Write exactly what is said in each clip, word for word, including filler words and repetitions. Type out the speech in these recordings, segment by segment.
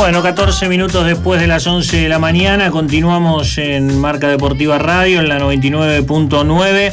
Bueno, catorce minutos después de las once de la mañana, continuamos en Marca Deportiva Radio, en la noventa y nueve punto nueve.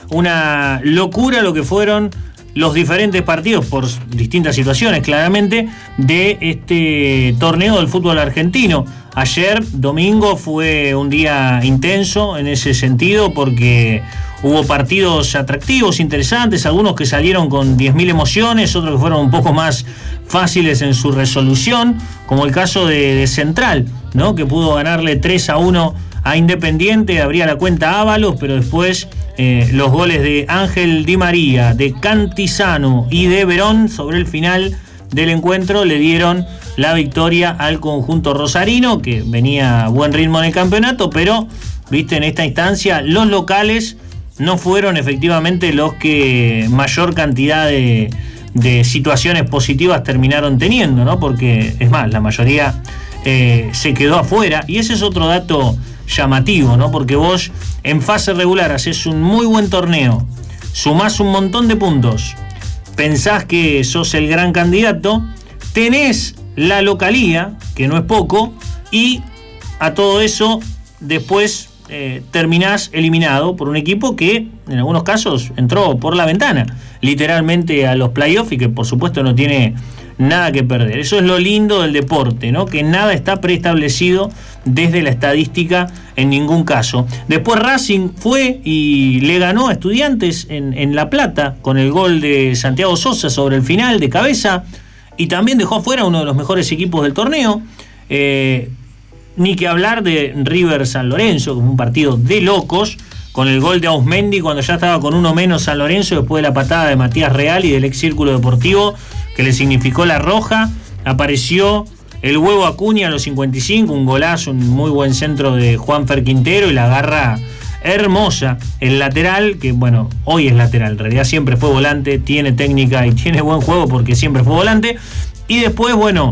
Una locura lo que fueron los diferentes partidos, por distintas situaciones, claramente, de este torneo del fútbol argentino. Ayer, domingo, fue un día intenso en ese sentido, porque hubo partidos atractivos, interesantes, algunos que salieron con diez mil emociones, otros que fueron un poco más fáciles en su resolución, como el caso de, de Central, ¿no? Que pudo ganarle tres a uno a Independiente, abría la cuenta Ábalos, pero después eh, los goles de Ángel Di María, de Cantizano y de Verón sobre el final del encuentro le dieron la victoria al conjunto rosarino, que venía a buen ritmo en el campeonato, pero, viste, en esta instancia los locales no fueron efectivamente los que mayor cantidad de, de situaciones positivas terminaron teniendo, ¿no? Porque, es más, la mayoría eh, se quedó afuera, y ese es otro dato llamativo, ¿no? Porque vos en fase regular haces un muy buen torneo, sumás un montón de puntos, pensás que sos el gran candidato, tenés la localía, que no es poco, y a todo eso después eh, terminás eliminado por un equipo que en algunos casos entró por la ventana literalmente a los playoffs, y que por supuesto no tiene nada que perder. Eso es lo lindo del deporte, ¿no? Que nada está preestablecido desde la estadística en ningún caso. Después Racing fue y le ganó a Estudiantes en, en La Plata con el gol de Santiago Sosa sobre el final de cabeza, y también dejó afuera uno de los mejores equipos del torneo. Eh, ni que hablar de River San Lorenzo, como un partido de locos, con el gol de Ausmendi cuando ya estaba con uno menos San Lorenzo, después de la patada de Matías Real y del ex Círculo Deportivo, que le significó la roja. Apareció el huevo Acuña a los cincuenta y cinco, un golazo, un muy buen centro de Juanfer Quintero, y la garra hermosa, el lateral, que bueno, hoy es lateral, en realidad siempre fue volante, tiene técnica y tiene buen juego porque siempre fue volante. Y después, bueno,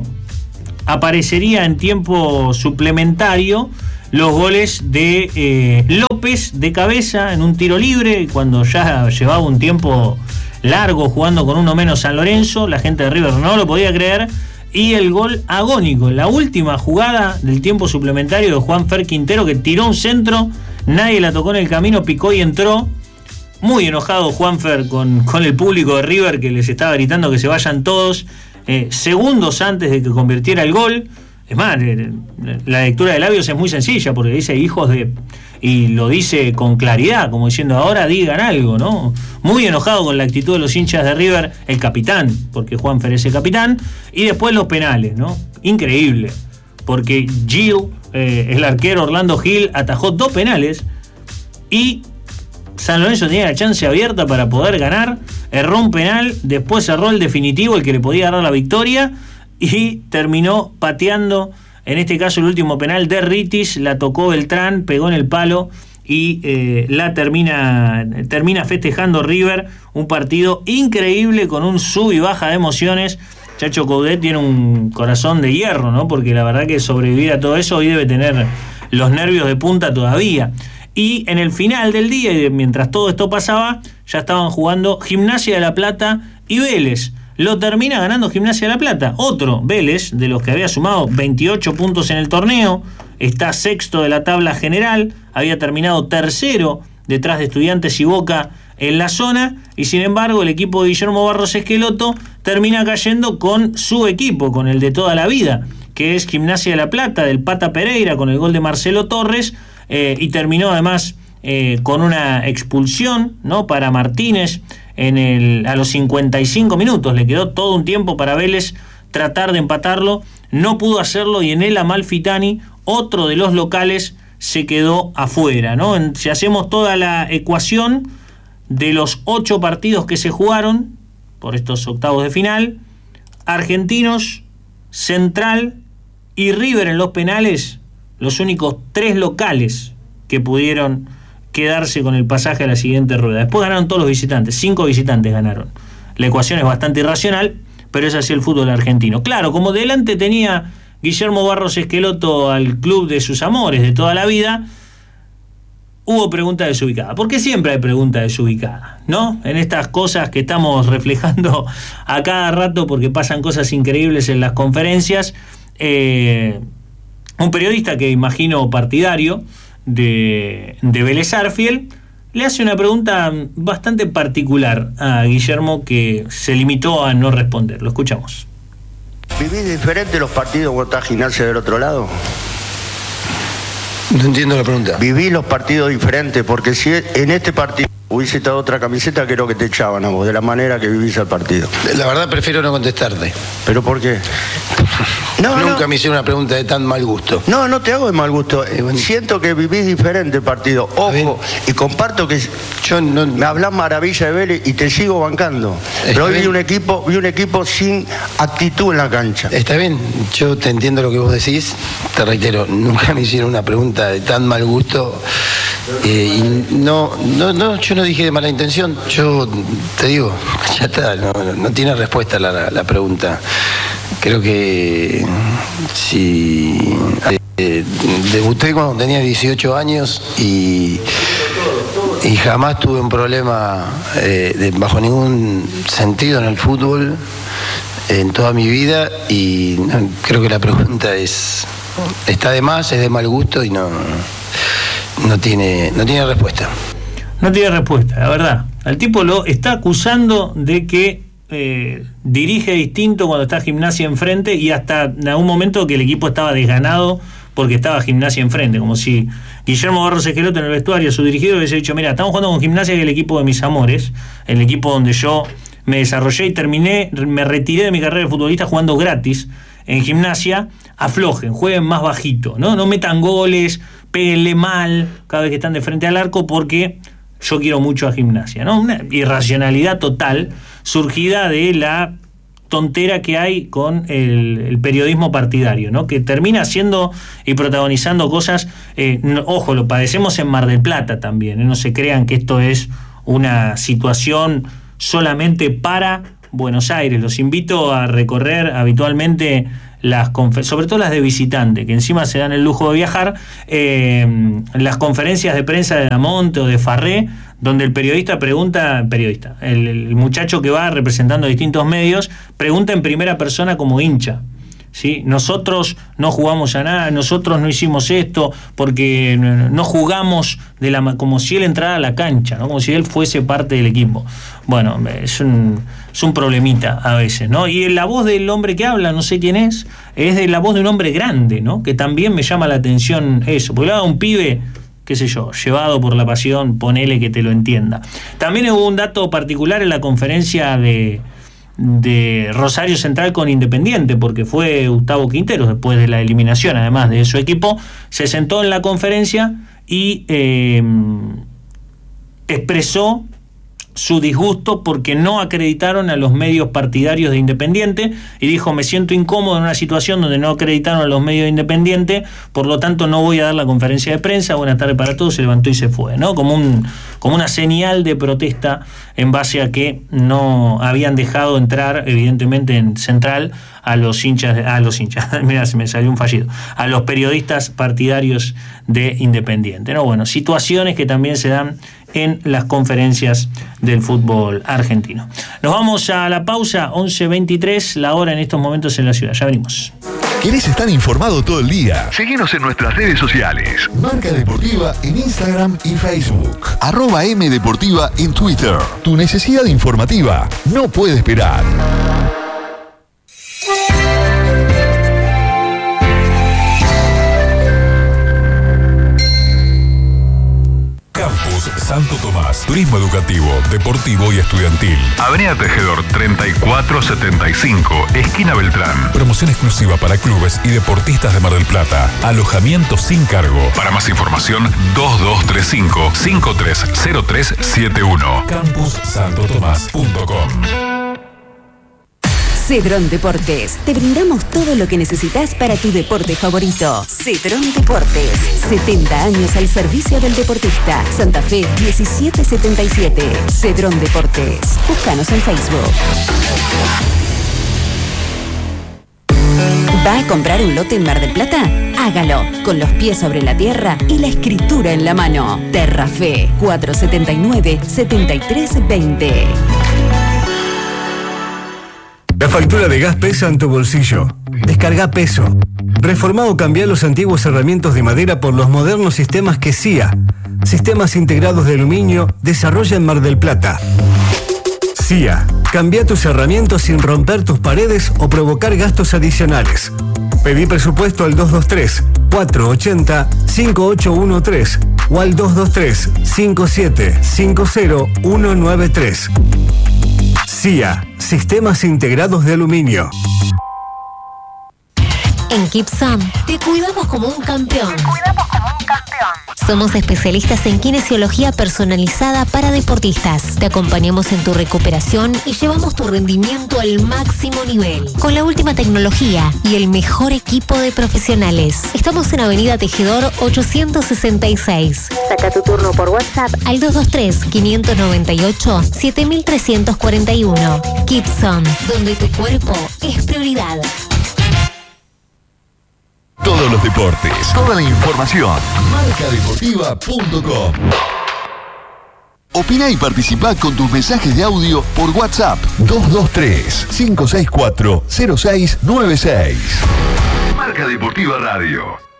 aparecería en tiempo suplementario los goles de eh, López de cabeza en un tiro libre, cuando ya llevaba un tiempo largo jugando con uno menos San Lorenzo, la gente de River no lo podía creer, y el gol agónico, la última jugada del tiempo suplementario de Juanfer Quintero, que tiró un centro, nadie la tocó en el camino, picó y entró. Muy enojado Juanfer con, con el público de River, que les estaba gritando que se vayan todos, eh, segundos antes de que convirtiera el gol. Es más, la lectura de labios es muy sencilla, porque dice hijos de... y lo dice con claridad, como diciendo ahora digan algo, ¿no? Muy enojado con la actitud de los hinchas de River, el capitán, porque Juanfer es el capitán, y después los penales, ¿no? Increíble, porque Gil, eh, el arquero Orlando Gil, atajó dos penales, y San Lorenzo tenía la chance abierta para poder ganar, erró un penal, después erró el definitivo, el que le podía dar la victoria, y terminó pateando, en este caso el último penal de Ritis, la tocó Beltrán, pegó en el palo, y eh, la termina, termina festejando River. Un partido increíble con un sub y baja de emociones. Chacho Coudet tiene un corazón de hierro, ¿no? Porque la verdad que sobrevivir a todo eso, hoy debe tener los nervios de punta todavía. Y en el final del día, y mientras todo esto pasaba, ya estaban jugando Gimnasia de La Plata y Vélez. Lo termina ganando Gimnasia de La Plata, otro Vélez, de los que había sumado veintiocho puntos en el torneo, está sexto de la tabla general, había terminado tercero detrás de Estudiantes y Boca en la zona, y sin embargo el equipo de Guillermo Barros Esqueloto termina cayendo con su equipo, con el de toda la vida, que es Gimnasia de La Plata, del Pata Pereira, con el gol de Marcelo Torres, eh, y terminó además eh, con una expulsión, ¿no?, para Martínez en el, a los cincuenta y cinco minutos. Le quedó todo un tiempo para Vélez tratar de empatarlo, no pudo hacerlo, y en el Amalfitani, otro de los locales, se quedó afuera, ¿no? En, si hacemos toda la ecuación de los ocho partidos que se jugaron por estos octavos de final, Argentinos, Central y River en los penales, los únicos tres locales que pudieron quedarse con el pasaje a la siguiente rueda. Después ganaron todos los visitantes, cinco visitantes ganaron. La ecuación es bastante irracional, pero es así el fútbol argentino. Claro, como delante tenía Guillermo Barros Esqueloto al club de sus amores de toda la vida, hubo pregunta desubicada, porque siempre hay pregunta desubicada, ¿no? En estas cosas que estamos reflejando a cada rato, porque pasan cosas increíbles en las conferencias, eh, un periodista que imagino partidario de, de Vélez Sarsfield le hace una pregunta bastante particular a Guillermo que se limitó a no responder. Lo escuchamos. ¿Vivís diferente los partidos cuando estás Gimnasia del otro lado? No entiendo la pregunta. ¿Vivís los partidos diferentes? Porque si en este partido hubiese estado otra camiseta, creo que te echaban a vos, de la manera que vivís el partido. La verdad prefiero no contestarte. ¿Pero por qué? No, Nunca no. me hicieron una pregunta de tan mal gusto. No, no te hago de mal gusto. Eh, bueno. Siento que vivís diferente el partido. Ojo, y comparto que yo no, me hablas maravilla de Vélez y te sigo bancando. Pero hoy vi un equipo, vi un equipo sin actitud en la cancha. Está bien, yo te entiendo lo que vos decís. Te reitero, nunca me hicieron una pregunta de tan mal gusto. Eh, y no, no, no, yo no dije de mala intención. Yo te digo, ya está, no, no tiene respuesta la, la pregunta. Creo que si eh, debuté cuando tenía dieciocho años y, y jamás tuve un problema eh, de, bajo ningún sentido en el fútbol en toda mi vida, y no, creo que la pregunta es está de más, es de mal gusto y no, no tiene, no tiene respuesta. No tiene respuesta, la verdad. Al tipo lo está acusando de que Eh, dirige distinto cuando está Gimnasia enfrente, y hasta en algún momento que el equipo estaba desganado porque estaba Gimnasia enfrente, como si Guillermo Barros Esqueloto en el vestuario, su dirigido, hubiese dicho: mira, estamos jugando con Gimnasia, que es el equipo de mis amores, el equipo donde yo me desarrollé y terminé, me retiré de mi carrera de futbolista jugando gratis en Gimnasia. Aflojen, jueguen más bajito, no, no metan goles, péguenle mal cada vez que están de frente al arco, porque yo quiero mucho a Gimnasia, ¿no? Una irracionalidad total surgida de la tontera que hay con el, el periodismo partidario, ¿no? Que termina haciendo y protagonizando cosas, eh, no, ojo, lo padecemos en Mar del Plata también, ¿eh? No se crean que esto es una situación solamente para Buenos Aires. Los invito a recorrer habitualmente las confer- sobre todo las de visitante, que encima se dan el lujo de viajar, eh, las conferencias de prensa de Damonte o de Farré, donde el periodista pregunta, periodista, el, el muchacho que va representando distintos medios, pregunta en primera persona como hincha. ¿Sí? Nosotros no jugamos a nada, nosotros no hicimos esto porque no jugamos de la, como si él entrara a la cancha, ¿no? Como si él fuese parte del equipo. Bueno, es un, es un problemita a veces, ¿no? Y la voz del hombre que habla, no sé quién es, es de la voz de un hombre grande, ¿no? Que también me llama la atención eso, porque le da un pibe, qué sé yo, llevado por la pasión, ponele que te lo entienda. También hubo un dato particular en la conferencia de de Rosario Central con Independiente, porque fue Gustavo Quinteros, después de la eliminación además de su equipo, se sentó en la conferencia y eh, expresó su disgusto porque no acreditaron a los medios partidarios de Independiente, y dijo: me siento incómodo en una situación donde no acreditaron a los medios de Independiente, por lo tanto no voy a dar la conferencia de prensa, buenas tardes para todos, se levantó y se fue, ¿no? Como un como una señal de protesta en base a que no habían dejado entrar, evidentemente, en Central a los hinchas, a los hinchas, mira, se me salió un fallido, a los periodistas partidarios de Independiente, ¿no? Bueno, situaciones que también se dan en las conferencias del fútbol argentino. Nos vamos a la pausa, once veintitrés, la hora en estos momentos en la ciudad. Ya venimos. ¿Querés estar informado todo el día? Seguinos en nuestras redes sociales. Marca Deportiva en Instagram y Facebook. Arroba M Deportiva en Twitter. Tu necesidad informativa no puede esperar. Santo Tomás, turismo educativo, deportivo y estudiantil. Avenida Tejedor treinta y cuatro setenta y cinco, esquina Beltrán. Promoción exclusiva para clubes y deportistas de Mar del Plata. Alojamiento sin cargo. Para más información, dos dos tres cinco, cinco tres cero tres siete uno. campus santo tomás punto com. Cedrón Deportes. Te brindamos todo lo que necesitas para tu deporte favorito. Cedrón Deportes. setenta años al servicio del deportista. Santa Fe diecisiete setenta y siete. Cedrón Deportes. Búscanos en Facebook. ¿Va a comprar un lote en Mar del Plata? Hágalo con los pies sobre la tierra y la escritura en la mano. Terrafe cuatrocientos setenta y nueve, setenta y tres veinte. B factura de gas pesa en tu bolsillo. Descarga Peso. Reformá o cambiá los antiguos cerramientos de madera por los modernos sistemas que C I A, Sistemas Integrados de Aluminio, desarrolla en Mar del Plata. C I A. Cambia tus cerramientos sin romper tus paredes o provocar gastos adicionales. Pedí presupuesto al dos dos tres, cuatro ocho cero, cinco ocho uno tres o al dos dos tres, cinco siete cinco cero uno nueve tres. C I A. Sistemas Integrados de Aluminio. En Kipson te cuidamos como un campeón. Te cuidamos como un campeón. Somos especialistas en kinesiología personalizada para deportistas. Te acompañamos en tu recuperación y llevamos tu rendimiento al máximo nivel. Con la última tecnología y el mejor equipo de profesionales. Estamos en Avenida Tejedor ochocientos sesenta y seis. Saca tu turno por WhatsApp al dos dos tres, quinientos noventa y ocho, siete mil trescientos cuarenta y uno. Kipson, donde tu cuerpo es prioridad. Todos los deportes, toda la información. marca deportiva punto com. Opina y participa con tus mensajes de audio por WhatsApp dos dos tres, cinco seis cuatro, cero seis nueve seis. Marca Deportiva Radio.